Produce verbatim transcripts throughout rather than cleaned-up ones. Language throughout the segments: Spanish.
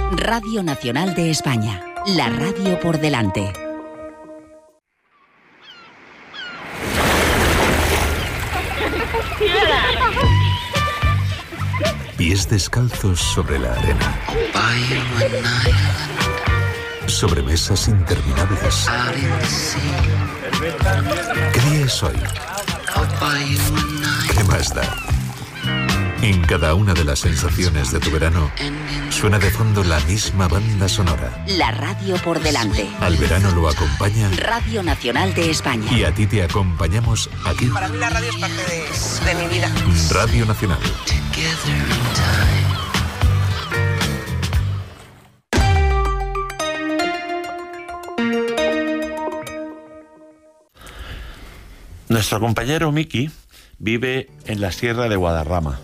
Radio Nacional de España, la radio por delante. Pies descalzos sobre la arena. Sobre mesas interminables. ¿Qué día es hoy? ¿Qué más da? En cada una de las sensaciones de tu verano suena de fondo la misma banda sonora. La radio por delante. Al verano lo acompaña Radio Nacional de España. Y a ti te acompañamos aquí. Para mí la radio es parte de, de mi vida. Radio Nacional. Nuestro compañero Miki vive en la Sierra de Guadarrama.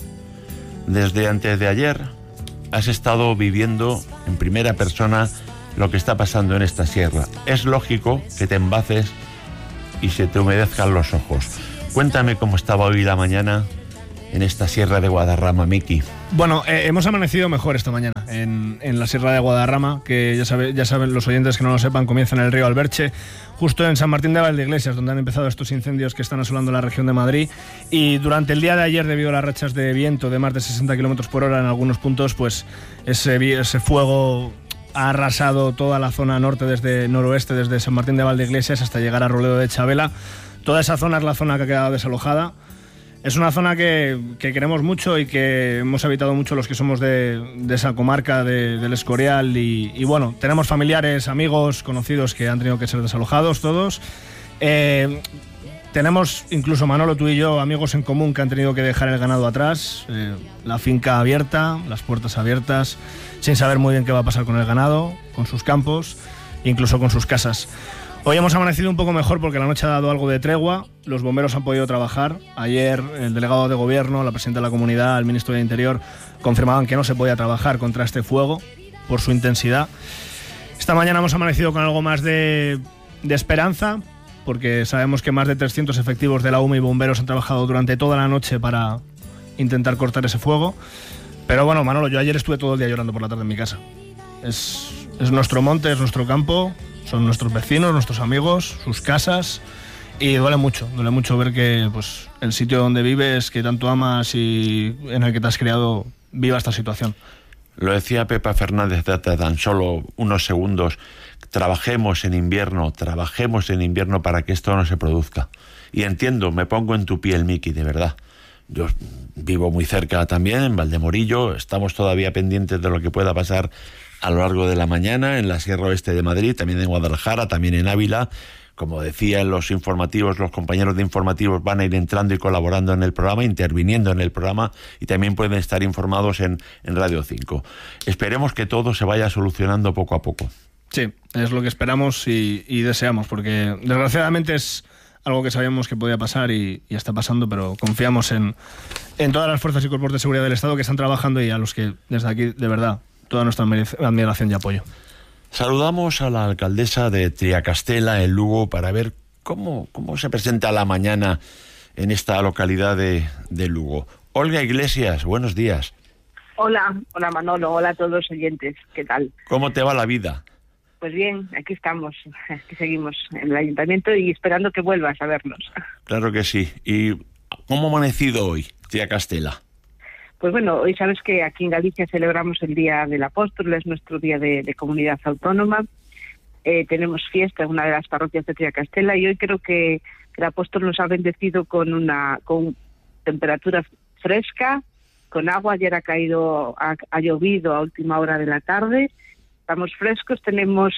Desde antes de ayer has estado viviendo en primera persona lo que está pasando en esta sierra. Es lógico que te embaces y se te humedezcan los ojos. Cuéntame cómo estaba hoy la mañana en esta Sierra de Guadarrama, Miki. Bueno, eh, hemos amanecido mejor esta mañana en, en la Sierra de Guadarrama, que ya, sabe, ya saben los oyentes que no lo sepan, comienza en el río Alberche, justo en San Martín de Valdeiglesias, donde han empezado estos incendios que están asolando la región de Madrid. Y durante el día de ayer, debido a las rachas de viento de más de sesenta kilómetros por hora en algunos puntos, pues ese, ese fuego ha arrasado toda la zona norte, desde noroeste, desde San Martín de Valdeiglesias hasta llegar a Roledo de Chavela. Toda esa zona es la zona que ha quedado desalojada. Es una zona que, que queremos mucho y que hemos habitado mucho los que somos de, de esa comarca de, del Escorial y, y bueno, tenemos familiares, amigos, conocidos que han tenido que ser desalojados todos. Eh, tenemos, incluso Manolo, tú y yo, amigos en común que han tenido que dejar el ganado atrás, eh, la finca abierta, las puertas abiertas, sin saber muy bien qué va a pasar con el ganado, con sus campos, incluso con sus casas. Hoy hemos amanecido un poco mejor porque la noche ha dado algo de tregua, los bomberos han podido trabajar. Ayer el delegado de gobierno, la presidenta de la comunidad, el ministro de Interior confirmaban que no se podía trabajar contra este fuego por su intensidad. Esta mañana hemos amanecido con algo más de, de esperanza, porque sabemos que más de trescientos efectivos de la U M E y bomberos han trabajado durante toda la noche para intentar cortar ese fuego. Pero bueno, Manolo, yo ayer estuve todo el día llorando por la tarde en mi casa. Es, es nuestro monte, es nuestro campo. Son nuestros vecinos, nuestros amigos, sus casas, y duele mucho, duele mucho ver que pues, el sitio donde vives, que tanto amas y en el que te has criado, viva esta situación. Lo decía Pepa Fernández hace tan solo unos segundos. Trabajemos en invierno, trabajemos en invierno para que esto no se produzca. Y entiendo, me pongo en tu piel, Miki, de verdad. Yo vivo muy cerca también, en Valdemorillo, estamos todavía pendientes de lo que pueda pasar a lo largo de la mañana en la Sierra Oeste de Madrid, también en Guadalajara, también en Ávila. Como decía en los informativos, los compañeros de informativos van a ir entrando y colaborando en el programa, interviniendo en el programa, y también pueden estar informados en, en Radio cinco. Esperemos que todo se vaya solucionando poco a poco. Sí, es lo que esperamos y, y deseamos, porque desgraciadamente es algo que sabíamos que podía pasar y, y está pasando, pero confiamos en, en todas las fuerzas y cuerpos de seguridad del Estado que están trabajando y a los que desde aquí, de verdad, toda nuestra admiración y apoyo. Saludamos a la alcaldesa de Triacastela, en Lugo, para ver cómo, cómo se presenta la mañana en esta localidad de, de Lugo. Olga Iglesias, buenos días. Hola, hola Manolo, hola a todos los oyentes, ¿qué tal? ¿Cómo te va la vida? Pues bien, aquí estamos, aquí seguimos en el ayuntamiento y esperando que vuelvas a vernos. Claro que sí. ¿Y cómo ha amanecido hoy, Triacastela? Pues bueno, hoy sabes que aquí en Galicia celebramos el Día del Apóstol, es nuestro día de, de comunidad autónoma. Eh, tenemos fiesta en una de las parroquias de Triacastela y hoy creo que el Apóstol nos ha bendecido con una con temperatura fresca, con agua. Ayer ha caído, ha, ha llovido a última hora de la tarde. Estamos frescos, tenemos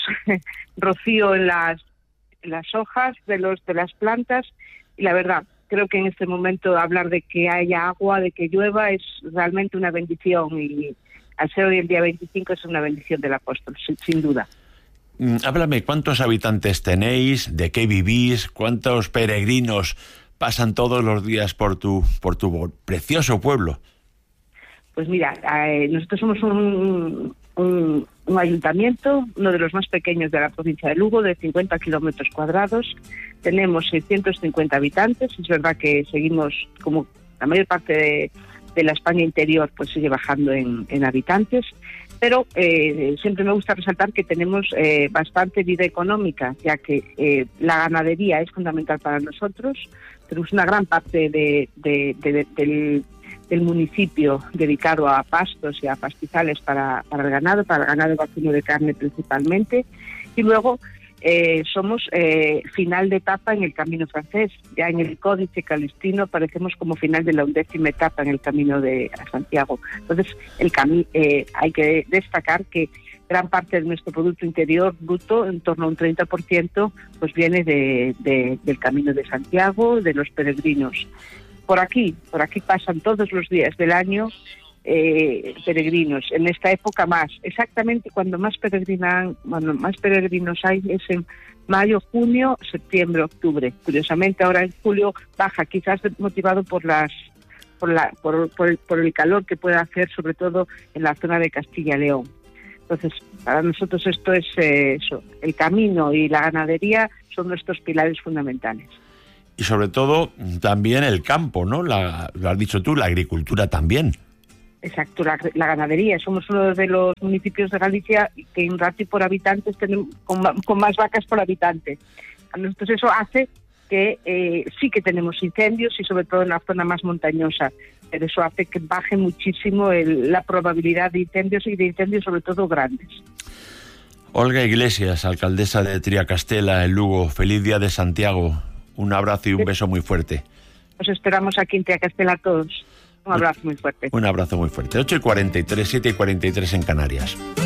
rocío en las, en las hojas de los de las plantas y la verdad, creo que en este momento hablar de que haya agua, de que llueva, es realmente una bendición y al ser hoy el día veinticinco es una bendición del Apóstol, sin, sin duda. Mm, háblame, ¿cuántos habitantes tenéis? ¿De qué vivís? ¿Cuántos peregrinos pasan todos los días por tu, por tu precioso pueblo? Pues mira, eh, nosotros somos un, un, un ayuntamiento, uno de los más pequeños de la provincia de Lugo, de cincuenta kilómetros cuadrados. Tenemos seiscientos cincuenta habitantes. Es verdad que seguimos, como la mayor parte de, de la España interior pues sigue bajando en, en habitantes, pero eh, siempre me gusta resaltar que tenemos eh, bastante vida económica, ya que eh, la ganadería es fundamental para nosotros. Tenemos una gran parte de, de, de, de, del, del municipio dedicado a pastos y a pastizales para, para el ganado, para el ganado vacuno de carne principalmente, y luego Eh, somos eh, final de etapa en el camino francés. Ya en el Códice Calistino aparecemos como final de la undécima etapa en el camino de a Santiago. Entonces, el cami eh, hay que destacar que gran parte de nuestro Producto Interior Bruto, en torno a un treinta por ciento, pues viene de, de, del Camino de Santiago, de los peregrinos. Por aquí, por aquí pasan todos los días del año Eh, peregrinos, en esta época más, exactamente cuando más peregrinan, bueno, más peregrinos hay es en mayo, junio, septiembre, octubre. Curiosamente ahora en julio baja, quizás motivado por las por la por, por, el, por el calor que puede hacer, sobre todo en la zona de Castilla y León. Entonces, para nosotros esto es eh, eso, el camino y la ganadería son nuestros pilares fundamentales. Y sobre todo también el campo, ¿no? La, lo has dicho tú, la agricultura también. Exacto, la, la ganadería. Somos uno de los municipios de Galicia que en ratio por habitantes tenemos con, con más vacas por habitante. A nosotros eso hace que eh, sí que tenemos incendios y sobre todo en la zona más montañosa, pero eso hace que baje muchísimo el, la probabilidad de incendios y de incendios sobre todo grandes. Olga Iglesias, alcaldesa de Triacastela, en Lugo, feliz día de Santiago. Un abrazo y un beso muy fuerte. Os esperamos aquí en Triacastela a todos. Un abrazo muy fuerte. Un abrazo muy fuerte. ocho y cuarenta y tres, siete y cuarenta y tres en Canarias.